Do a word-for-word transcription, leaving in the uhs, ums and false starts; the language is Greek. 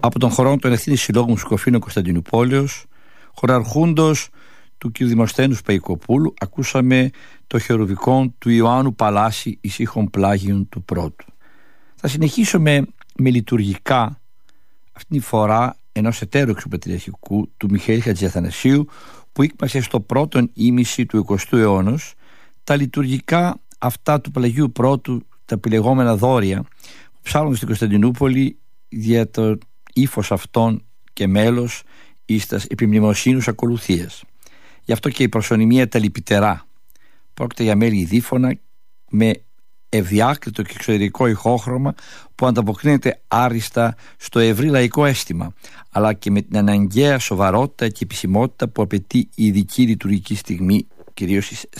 από τον χορό των Ευθύνης Συλλόγου Μουσικοφίλων Κωνσταντινουπόλεως, χοραρχούντος του κ. Δημοσθένους Παϊκοπούλου, ακούσαμε το χερουβικόν του Ιωάννου Παλάση εις ήχων πλάγιον του πρώτου. Θα συνεχίσουμε με λειτουργικά, αυτήν τη φορά ενός εταίρου εξωπατριαρχικού, του Μιχαήλ Χατζηθανασίου, που ήκμασε στο πρώτον ήμιση του εικοστού αιώνα τα λειτουργικά αυτά του Παλαγίου Πρώτου, τα επιλεγόμενα δόρια, που ψάλλονται στην Κωνσταντινούπολη για το ύφος αυτών και μέλος εις τας επιμνημοσύνους ακολουθίας. Γι' αυτό και η προσωνυμία τα λυπητερά. Πρόκειται για μέλη δίφωνα με ευδιάκριτο και εξωτερικό ηχόχρωμα που ανταποκρίνεται άριστα στο ευρύ λαϊκό αίσθημα, αλλά και με την αναγκαία σοβαρότητα και επισημότητα που απαιτεί η ειδική λειτουργική στιγμή, κυρίως